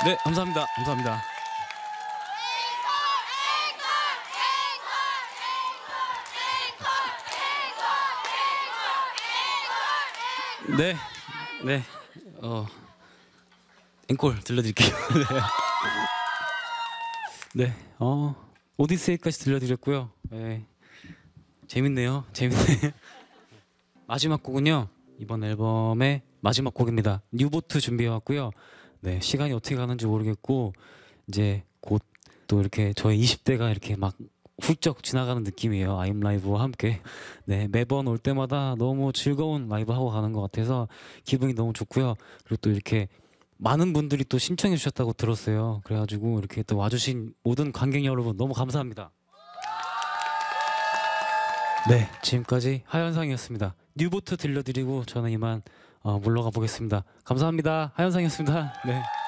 네, 감사합니다. 감사합니다. 네, 네, 앵콜 들려드릴게요. 네, 오디세이까지 들려드렸고요. 네, 재밌네요. 재밌네. 마지막 곡은요, 이번 앨범의 마지막 곡입니다. 뉴보트 준비해왔고요. 네, 시간이 어떻게 가는지 모르겠고 이제 곧 또 이렇게 저의 20대가 이렇게 막 훌쩍 지나가는 느낌이에요. 아임 라이브와 함께. 네, 매번 올 때마다 너무 즐거운 라이브 하고 가는 것 같아서 기분이 너무 좋고요. 그리고 또 이렇게 많은 분들이 또 신청해 주셨다고 들었어요. 그래가지고 이렇게 또 와주신 모든 관객 여러분 너무 감사합니다. 네, 지금까지 하현상이었습니다. 뉴보트 들려드리고 저는 이만 물러가 보겠습니다. 감사합니다. 하현상이었습니다. 네.